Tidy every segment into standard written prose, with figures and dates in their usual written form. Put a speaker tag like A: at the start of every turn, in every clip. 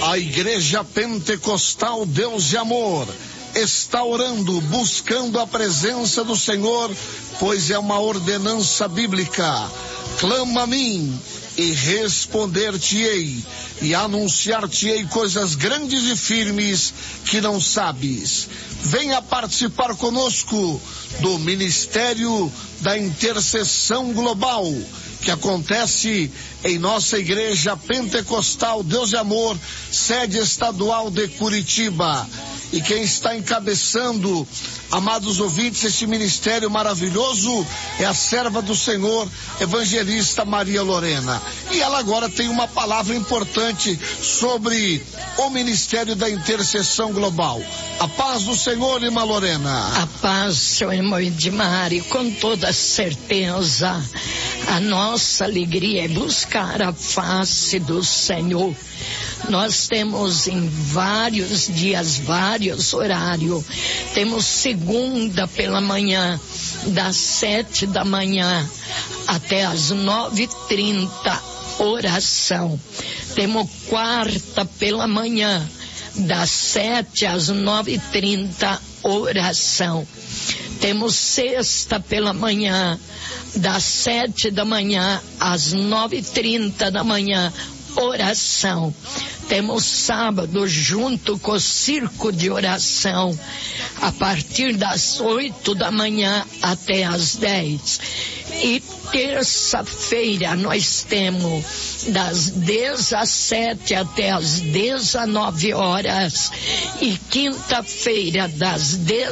A: A Igreja Pentecostal Deus de Amor está orando, buscando a presença do Senhor, pois é uma ordenança bíblica. Clama a mim e responder-te-ei, e anunciar-te-ei coisas grandes e firmes que não sabes. Venha participar conosco do Ministério da Intercessão Global, que acontece em nossa Igreja Pentecostal Deus de Amor, sede estadual de Curitiba. E quem está encabeçando, amados ouvintes, este ministério maravilhoso é a serva do Senhor, evangelista Maria Lorena. E ela agora tem uma palavra importante sobre o Ministério da Intercessão Global. A paz do Senhor, irmã Lorena.
B: A paz, seu irmão Edmar, e com toda certeza, a nossa alegria é buscar a face do Senhor. Nós temos em vários dias, vários horários. Temos segunda pela manhã, das 7 da manhã até as 9h30, oração. Temos quarta pela manhã, das 7 às 9h30, oração. Temos sexta pela manhã, das 7 da manhã às 9h30 da manhã, oração. Temos sábado junto com o circo de oração, a partir das 8 da manhã até as 10. E terça-feira nós temos das 17 até as 19 horas. E quinta-feira das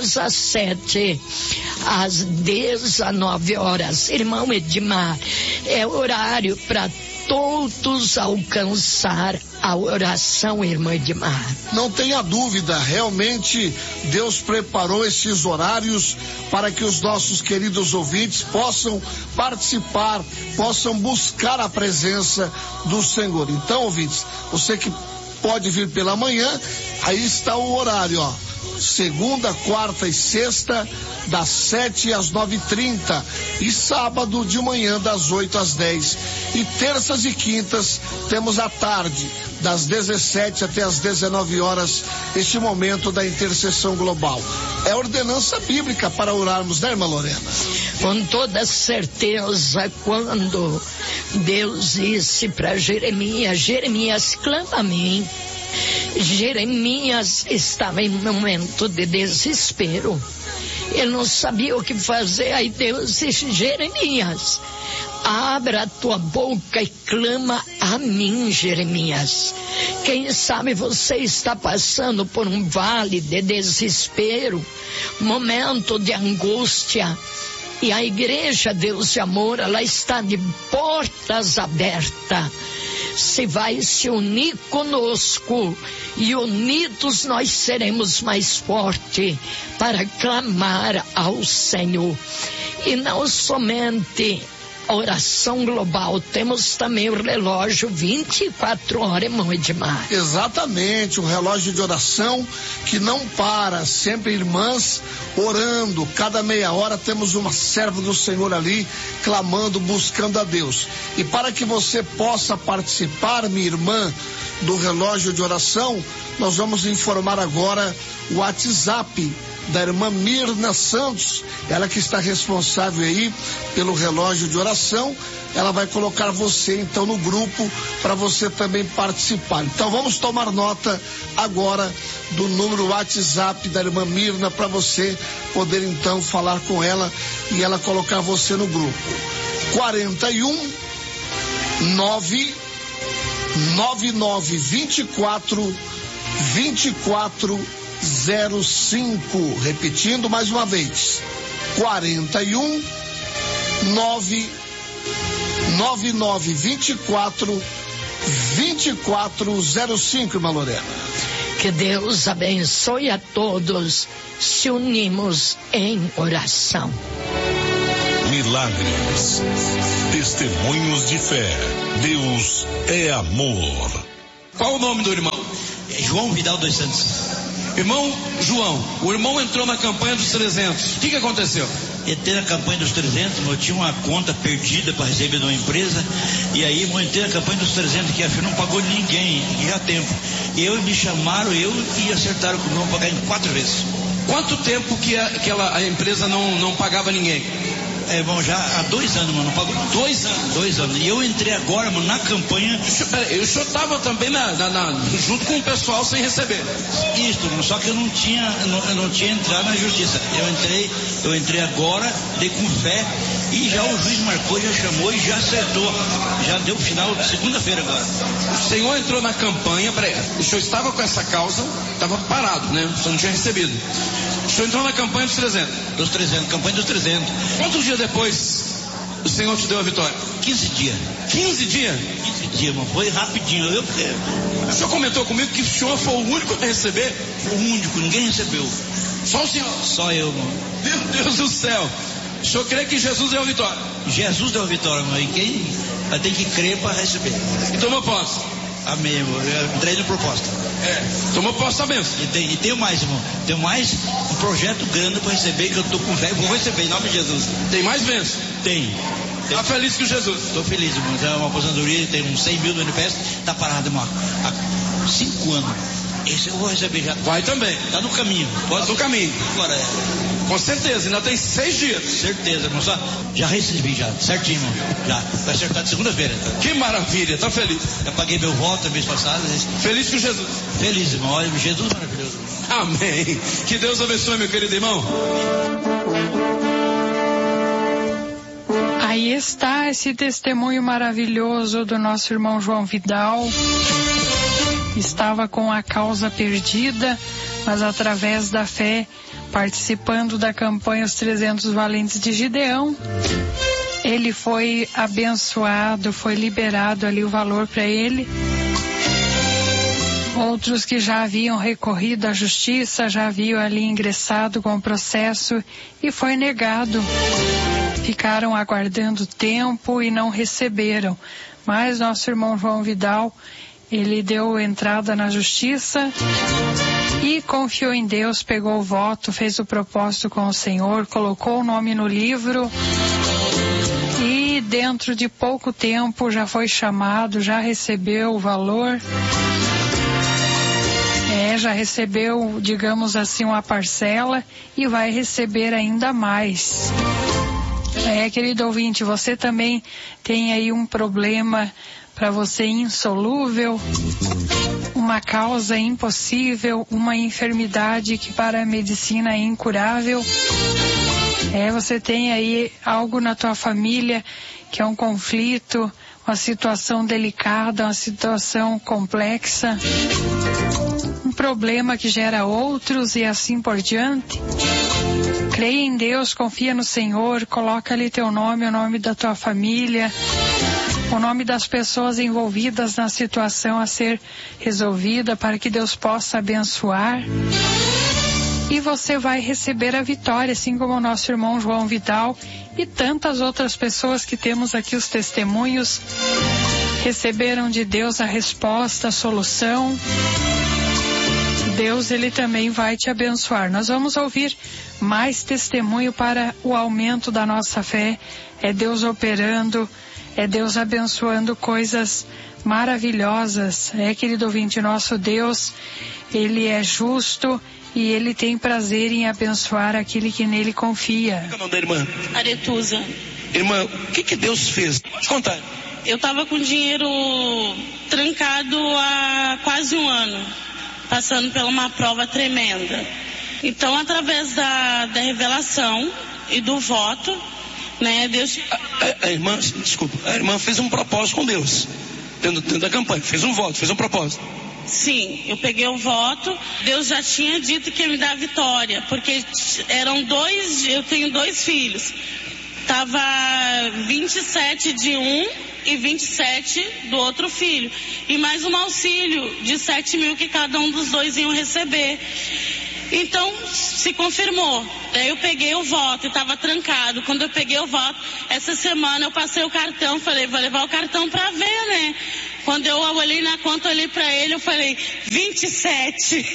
B: 17 às 19 horas. Irmão Edmar, é horário para todos alcançar a oração, irmã Edmar.
A: Não tenha dúvida, realmente Deus preparou esses horários para que os nossos queridos ouvintes possam participar, possam buscar a presença do Senhor. Então, ouvintes, você que pode vir pela manhã, aí está o horário, ó. Segunda, quarta e sexta, das 7 às 9h30, e sábado de manhã, das 8 às 10. E terças e quintas temos à tarde, das 17 até as 19 horas, este momento da intercessão global. É ordenança bíblica para orarmos, né, irmã Lorena?
B: Com toda certeza, quando Deus disse para Jeremias: Jeremias, clama a mim. Jeremias estava em um momento de desespero. Ele não sabia o que fazer. Aí Deus disse: Jeremias, abra a tua boca e clama a mim, Jeremias. Quem sabe você está passando por um vale de desespero, momento de angústia. E a Igreja Deus de Amor, ela está de portas abertas. Se vai se unir conosco, e unidos nós seremos mais fortes para clamar ao Senhor. E não somente a oração global, temos também o relógio 24 horas, irmão Edmar.
A: Exatamente, um relógio de oração que não para, sempre irmãs orando, cada meia hora temos uma serva do Senhor ali, clamando, buscando a Deus. E para que você possa participar, minha irmã, do relógio de oração, nós vamos informar agora o WhatsApp da irmã Mirna Santos, ela que está responsável aí pelo relógio de oração. Ela vai colocar você então no grupo para você também participar. Então vamos tomar nota agora do número WhatsApp da irmã Mirna para você poder então falar com ela e ela colocar você no grupo. 41 99924 2405, repetindo mais uma vez, 41 99924 2405, irmã Lorena.
B: Que Deus abençoe a todos, se unimos em oração.
C: Milagres, testemunhos de fé. Deus é amor.
D: Qual o nome do irmão?
E: João Vidal dos Santos.
D: Irmão João, o irmão entrou na campanha dos 300. O que aconteceu?
E: entrei na campanha dos 300, eu tinha uma conta perdida para receber de uma empresa, e aí eu entrei na campanha dos 300, que a FIA não pagou ninguém, já há tempo. Me chamaram, e acertaram comigo, vão pagar em 4 vezes.
D: Quanto tempo que a empresa não pagava ninguém?
E: Bom, já há 2 anos, mano, não pagou.
D: 2 anos?
E: 2 anos. E eu entrei agora, mano, na campanha.
D: O senhor estava também junto com o pessoal sem receber?
E: Isso, mano, só que eu não tinha entrado na justiça. Eu entrei agora, dei com fé, e já o juiz marcou, já chamou e já acertou. Já deu final de segunda-feira agora.
D: O senhor entrou na campanha, o senhor estava com essa causa, estava parado, né? O senhor não tinha recebido. O senhor entrou na campanha dos 300?
E: Dos 300, campanha dos 300.
D: Quantos dias depois o senhor te deu a vitória?
E: 15 dias.
D: 15 dias?
E: 15 dias, mano, foi rapidinho.
D: O senhor comentou comigo que o senhor foi o único a receber?
E: O único, ninguém recebeu.
D: Só o senhor?
E: Só eu, mano.
D: Meu Deus do céu. O senhor crê que Jesus deu a vitória?
E: Jesus deu a vitória, mano, e quem vai ter que crer para receber.
D: E tomou posse?
E: Amém, irmão. Eu entrei na proposta.
D: Tomou posse da bênção.
E: E tenho mais, irmão. Tenho mais um projeto grande para receber, que eu tô com fé. Vou receber em nome de Jesus.
D: Tem mais bênção?
E: Tem.
D: Tá feliz com Jesus?
E: Tô feliz, irmão. É uma aposentadoria, tem uns 100 mil no NPS, tá parado, irmão, há 5 anos. Esse eu vou receber já.
D: Vai também.
E: Tá no caminho.
D: Tá no caminho.
E: Agora
D: Com certeza, ainda tem 6 dias.
E: Certeza, irmão. Já recebi já, certinho, irmão. Já. Vai acertar de segunda-feira. Tá?
D: Que maravilha, tá feliz.
E: Já paguei meu voto mês passado.
D: Feliz com Jesus.
E: Feliz, irmão. Olha, Jesus maravilhoso.
D: Amém. Que Deus abençoe, meu querido irmão.
F: Aí está esse testemunho maravilhoso do nosso irmão João Vidal. Estava com a causa perdida, mas através da fé, participando da campanha Os 300 Valentes de Gideão, ele foi abençoado, foi liberado ali o valor para ele. Outros que já haviam recorrido à justiça, já haviam ali ingressado com o processo e foi negado. Ficaram aguardando tempo e não receberam. Mas nosso irmão João Vidal, ele deu entrada na justiça e confiou em Deus, pegou o voto, fez o propósito com o Senhor, colocou o nome no livro e dentro de pouco tempo já foi chamado, já recebeu o valor. Já recebeu, digamos assim, uma parcela e vai receber ainda mais. Querido ouvinte, você também tem aí um problema para você insolúvel, uma causa impossível, uma enfermidade que para a medicina é incurável. Você tem aí algo na tua família que é um conflito, uma situação delicada, uma situação complexa, um problema que gera outros e assim por diante. Creia em Deus, confia no Senhor, coloca ali teu nome, o nome da tua família, o nome das pessoas envolvidas na situação a ser resolvida, para que Deus possa abençoar. E você vai receber a vitória, assim como o nosso irmão João Vidal e tantas outras pessoas que temos aqui os testemunhos, receberam de Deus a resposta, a solução. Deus, ele também vai te abençoar. Nós vamos ouvir mais testemunho para o aumento da nossa fé. É Deus operando, é Deus abençoando coisas maravilhosas. Querido ouvinte, nosso Deus, ele é justo e ele tem prazer em abençoar aquele que nele confia.
D: Qual é o nome da irmã?
G: Aretusa.
D: Irmã, o que Deus fez? Pode contar.
G: Eu estava com dinheiro trancado há quase um ano, passando por uma prova tremenda. Então, através da revelação e do voto, né, Deus...
D: A irmã, desculpa, a irmã fez um propósito com Deus, dentro da campanha, fez um voto, fez um propósito.
G: Sim, eu peguei o voto, Deus já tinha dito que ia me dar a vitória, porque eu tenho 2 filhos. Tava 27 de um e 27 do outro filho. E mais um auxílio de 7 mil que cada um dos 2 iam receber. Então, se confirmou. Daí eu peguei o voto e estava trancado. Quando eu peguei o voto, essa semana eu passei o cartão, falei, vou levar o cartão para ver, né? Quando eu olhei na conta, olhei pra ele, eu falei, 27.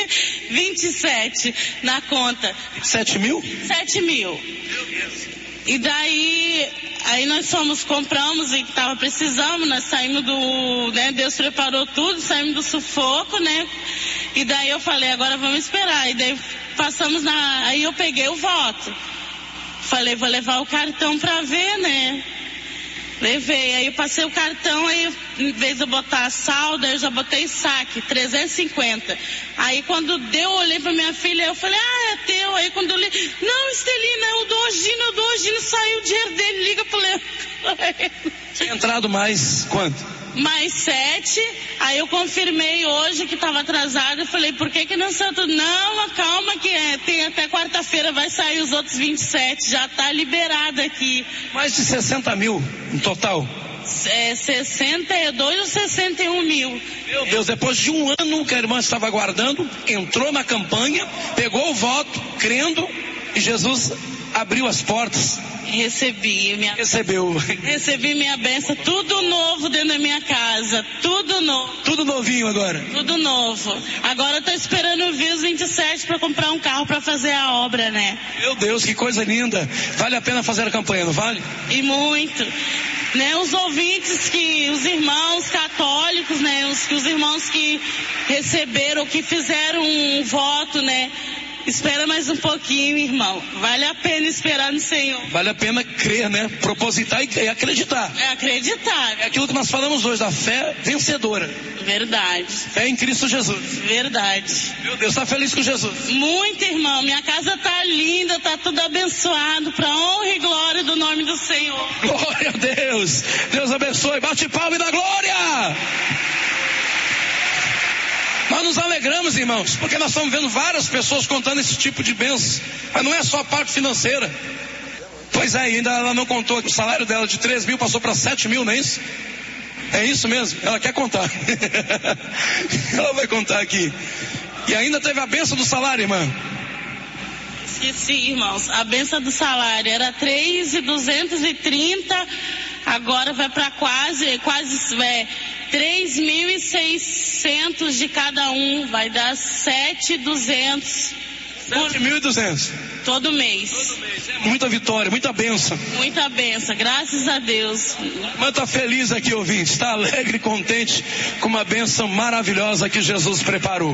G: 27 na conta.
D: 7 mil?
G: 7 mil. E daí, aí nós compramos e tava precisando, nós saímos né, Deus preparou tudo, saímos do sufoco, né? E daí eu falei, agora vamos esperar. E daí passamos aí eu peguei o voto. Falei, vou levar o cartão pra ver, né? Levei, aí eu passei o cartão, aí em vez de eu botar saldo, eu já botei saque, 350. Aí quando eu olhei pra minha filha, eu falei, é teu. Aí quando eu olhei, não, Estelina, eu dou Ogino, saiu o dinheiro dele, liga pro Leandro.
D: Tinha entrado mais quanto?
G: Mais 7, aí eu confirmei hoje que estava atrasado, eu falei, por que não saiu tudo? Não, calma que tem até quarta-feira, vai sair os outros 27, já está liberado aqui.
D: Mais de 60 mil no total?
G: 62 ou 61 mil.
D: Meu Deus, depois de um ano que a irmã estava aguardando, entrou na campanha, pegou o voto, crendo, e Jesus abriu as portas.
G: Recebi minha bênção, tudo novo dentro da minha casa, tudo novo.
D: Tudo novinho agora?
G: Tudo novo. Agora eu tô esperando vir os 27 para comprar um carro para fazer a obra, né?
D: Meu Deus, que coisa linda. Vale a pena fazer a campanha, não vale?
G: E muito. Né, os ouvintes os irmãos católicos, né, os irmãos que receberam, que fizeram um voto, né? Espera mais um pouquinho, irmão. Vale a pena esperar no Senhor.
D: Vale a pena crer, né? Propositar e acreditar.
G: É acreditar.
D: É aquilo que nós falamos hoje, da fé vencedora.
G: Verdade.
D: Fé em Cristo Jesus.
G: Verdade.
D: Meu Deus, tá feliz com Jesus?
G: Muito, irmão. Minha casa tá linda, tá tudo abençoado, pra honra e glória do nome do Senhor.
D: Glória a Deus. Deus abençoe. Bate palma e dá glória. Nós nos alegramos, irmãos, porque nós estamos vendo várias pessoas contando esse tipo de bênção. Mas não é só a parte financeira. Pois é, ainda ela não contou que o salário dela de 3 mil passou para 7 mil, não é isso? É isso mesmo, ela quer contar. Ela vai contar aqui. E ainda teve a bênção do salário, irmã.
G: Esqueci, irmãos, a bênção do salário era 3.230, agora vai para quase 3.600 de cada um, vai dar 7.200.
D: 7.200.
G: Todo mês.
D: Muita vitória, muita bênção.
G: Muita bênção, graças a Deus.
D: Mas está feliz aqui, ouvinte, está alegre e contente com uma bênção maravilhosa que Jesus preparou.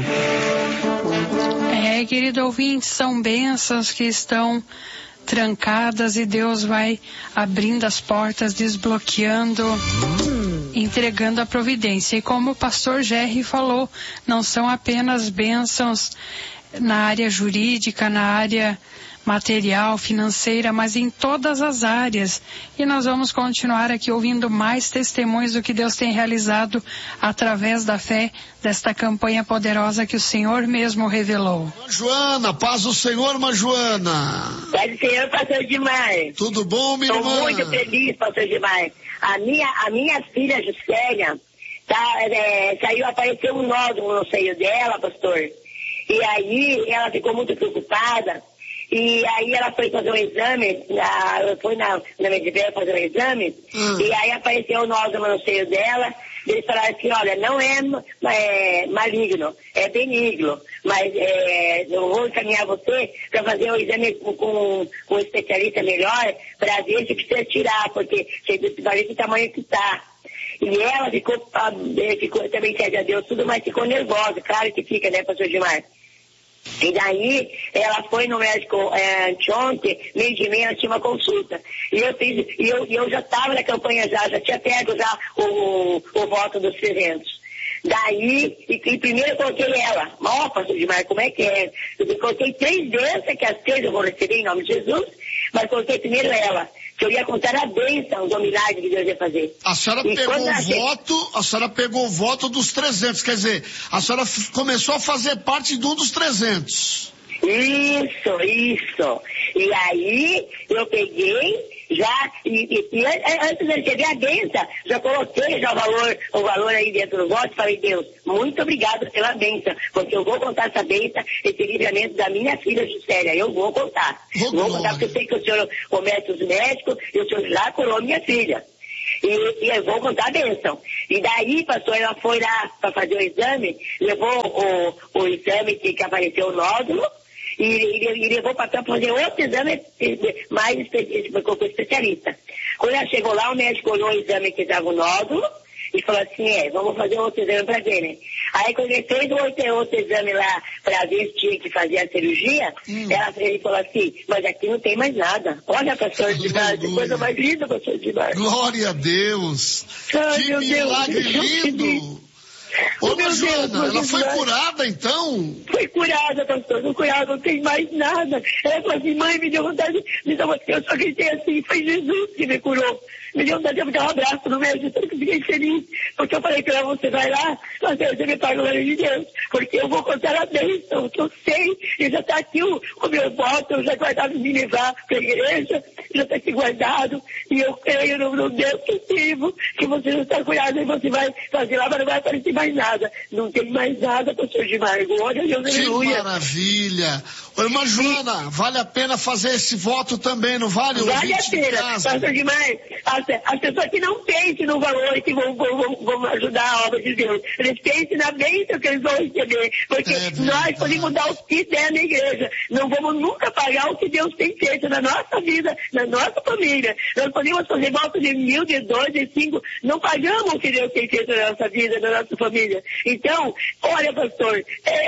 F: Querido ouvinte, são bênçãos que estão trancadas e Deus vai abrindo as portas, desbloqueando, entregando a providência. E como o pastor Jerry falou, não são apenas bênçãos na área jurídica, na área material, financeira, mas em todas as áreas. E nós vamos continuar aqui ouvindo mais testemunhos do que Deus tem realizado através da fé desta campanha poderosa que o Senhor mesmo revelou.
A: Irmã Joana, paz do Senhor, irmã Joana.
H: Paz do Senhor, pastor Dimar.
A: Tudo bom, minha irmã?
H: Estou muito feliz, pastor Dimar. A minha filha Juscelia, apareceu um nódulo no seio dela, pastor. E aí ela ficou muito preocupada. E aí ela foi fazer um exame, foi na Medivera fazer um exame, e aí apareceu o nódulo no seio dela. Eles falaram assim, olha, não é maligno, é benigno, mas eu vou encaminhar você para fazer um exame com um especialista melhor, para ver se precisa tirar, porque vai ver que tamanho que está. E ela ficou também, pede a Deus tudo, mas ficou nervosa, claro que fica, né, pastor Gilmar? E daí, ela foi no médico anteontem, meio de meia, ela tinha uma consulta. E eu já estava na campanha já tinha pego já o voto dos 300. Daí, e primeiro eu coloquei ela. Ó, pastor Gilmar, como é que é? Eu coloquei 3 bênçãos, que as 3 eu vou receber em nome de Jesus, mas coloquei primeiro ela, que eu ia contar a bênção do milagre que Deus ia fazer.
A: A senhora pegou o voto dos 300, quer dizer, a senhora começou a fazer parte de um dos 300.
H: Isso. E aí, eu peguei, já, antes de receber a bênção, já coloquei já o valor aí dentro do voto, falei, Deus, muito obrigado pela bênção, porque eu vou contar essa bênção, esse livramento da minha filha Juscelia, eu vou contar. Vou contar porque eu sei que o senhor comete os médicos e o senhor já curou minha filha. E eu vou contar a bênção. E daí, pastor, ela foi lá para fazer o exame, levou o exame que apareceu o nódulo, e levou para fazer outro exame mais específico com o especialista. Quando ela chegou lá, o médico olhou o exame que estava o nódulo e falou assim, vamos fazer outro exame para ver, né? Aí quando ele fez outro exame lá para ver se tinha que fazer a cirurgia, ele falou assim, mas aqui não tem mais nada. Olha, pastor Edmar, que coisa mais linda, pastor Edmar.
A: Glória a Deus.
H: Ai,
A: Que milagre lindo. Ô, Joana, ela foi curada então?
H: Foi curada, pastor, foi curada, não tem mais nada. Ela falou assim, mãe, me deu vontade de dar uma... Eu só gritei assim, foi Jesus que me curou. Me deu vontade de dar um abraço no médico, tanto que eu fiquei feliz. Porque eu falei que você vai lá, você me paga o glória de Deus. Porque eu vou contar a bênção, que eu sei, e já está aqui o meu voto, eu já guardado de me levar para a igreja, já está aqui guardado, e eu creio no Deus que vivo, que você já está curado, e você vai fazer lá, mas não vai aparecer mais nada. Não tem mais nada, pastor Edmar. Glória a Deus, aleluia.
A: Que maravilha. Ô, irmã Joana, vale a pena fazer esse voto também, não vale?
H: Vale a pena, pastor Edmar. As pessoas que não pensam no valor que vão ajudar a obra de Deus, eles pensam na bênção que eles vão receber, porque nós podemos dar o que der na igreja, não vamos nunca pagar o que Deus tem feito na nossa vida, na nossa família. Nós podemos fazer voto de 1.000, de 2, de 5, não pagamos o que Deus tem feito na nossa vida, na nossa família. Então, olha, pastor,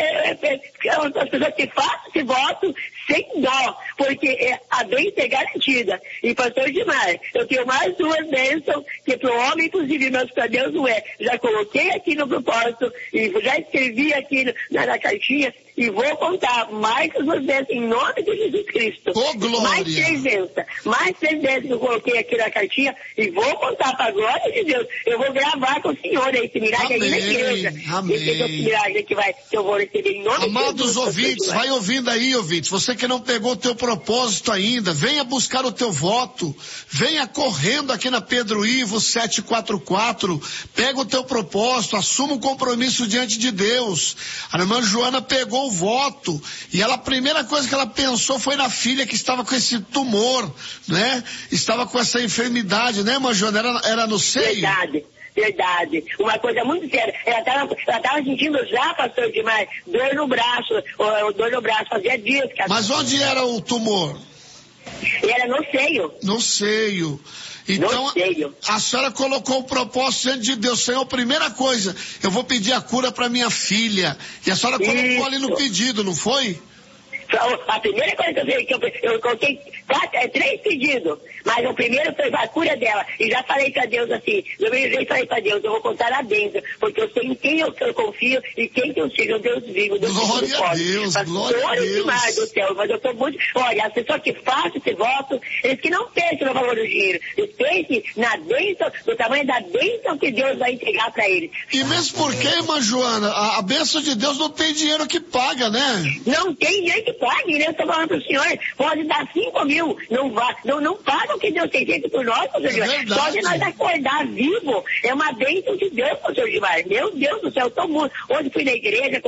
H: as pessoas que fazem esse voto sem dó, porque a bênção é garantida. E pastor Edmar, eu tenho mais duas bênçãos, que para o homem impossível, mas para Deus não é. Já coloquei aqui no propósito, e já escrevi aqui na cartinha, e vou contar mais duas bênçãos em nome de Jesus Cristo.
A: Oh, glória!
H: Mais três bênçãos que eu coloquei aqui na cartinha, e vou contar para a glória de Deus. Eu vou gravar com o Senhor esse milagre aí na igreja.
A: Amém.
H: Esse é o milagre que eu vou receber em nome de Jesus.
A: Amados ouvintes, vai ouvindo aí, ouvintes. Você que não pegou o teu propósito ainda, venha buscar o teu voto. Venha correndo aqui na Pedro Ivo 744. Pega o teu propósito, assuma um compromisso diante de Deus. A irmã Joana pegou o voto e a primeira coisa que ela pensou foi na filha que estava com esse tumor, né? Estava com essa enfermidade, né, irmã Joana? Era no seio?
H: Verdade. Uma coisa muito séria. Ela estava sentindo já, pastor Edmar, dor no braço, fazia dias que...
A: Mas onde era o tumor?
H: Era no seio.
A: No seio. Então, a senhora colocou o propósito diante de Deus. Senhor, primeira coisa, eu vou pedir a cura para minha filha. E a senhora colocou ali no pedido, não foi?
H: A primeira coisa que eu coloquei 3 pedidos, mas o primeiro foi a cura dela. E já falei para Deus assim, eu falei para Deus, eu vou contar a bênção, porque eu sei em quem eu confio e quem que eu sigo, o Deus vivo, Deus
A: glória a Deus, glória a Deus.
H: Demais do céu, mas eu estou muito... Olha, as pessoas que fazem esse voto, eles que não pensam no valor do dinheiro, eles pensam na bênção, do tamanho da bênção que Deus vai entregar para eles.
A: E mesmo porque, irmã Joana, a bênção de Deus não tem dinheiro que paga, né?
H: Não tem dinheiro que pague, né? Eu estou falando para o senhor, pode dar 5 mil, não paga o que Deus tem feito por nós, pastor Gilmar. Só de nós acordar vivo, é uma bênção de Deus, pastor Gilmar. Meu Deus do céu, eu estou muito. Hoje fui na igreja,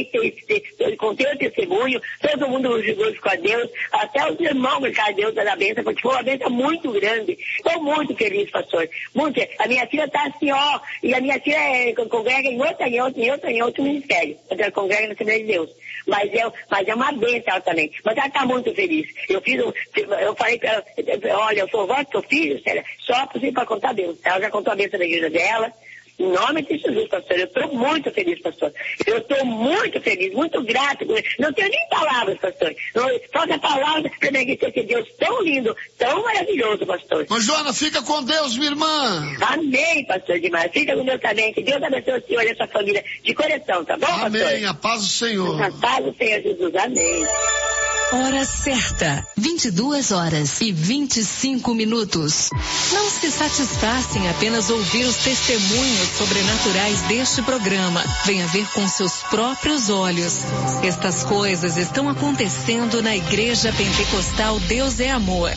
H: contei o testemunho, todo mundo glorificou a Deus, até os irmãos glorificaram a Deus da bênção, porque foi uma bênção muito grande. Estou muito feliz, pastor. Muito. A minha filha está assim, ó, e a minha filha congrega em outro ministério. Ela congrega na Assembleia de Deus. Mas é uma bênção ela também. Mas ela está muito feliz. Eu falei para ela, olha, o voto que eu fiz, só para contar a Deus. Ela já contou a bênção da igreja dela. Em nome de Jesus, pastor. Eu estou muito feliz, pastor. Eu estou muito feliz, muito grato. Não tenho nem palavras, pastor. Falta palavras para me agradecer esse Deus tão lindo, tão maravilhoso, pastor.
A: Mas, Joana, fica com Deus, minha irmã.
H: Amém, pastor Edmar. Fica com Deus também. Que Deus abençoe o senhor e a sua família de coração, tá bom, pastor?
A: Amém. A paz do Senhor.
H: A paz do Senhor Jesus. Amém.
I: Hora certa, 22h25. Não se satisfaça em apenas ouvir os testemunhos sobrenaturais deste programa. Venha ver com seus próprios olhos. Estas coisas estão acontecendo na Igreja Pentecostal Deus é Amor.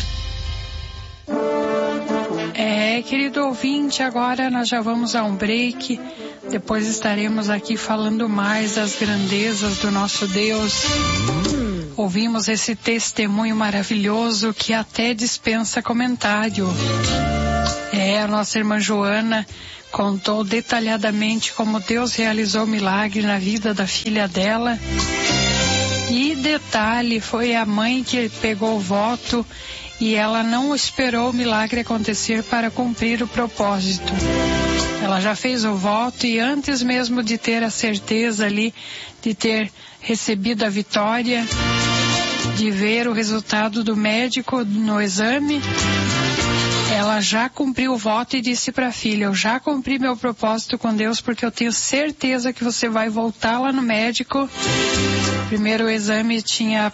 F: Querido ouvinte, agora nós já vamos a um break. Depois estaremos aqui falando mais das grandezas do nosso Deus. Ouvimos esse testemunho maravilhoso que até dispensa comentário. A nossa irmã Joana contou detalhadamente como Deus realizou milagre na vida da filha dela. E detalhe, foi a mãe que pegou o voto e ela não esperou o milagre acontecer para cumprir o propósito. Ela já fez o voto e antes mesmo de ter a certeza ali de ter recebido a vitória, de ver o resultado do médico no exame, ela já cumpriu o voto e disse para a filha: eu já cumpri meu propósito com Deus, porque eu tenho certeza que você vai voltar lá no médico. Primeiro exame tinha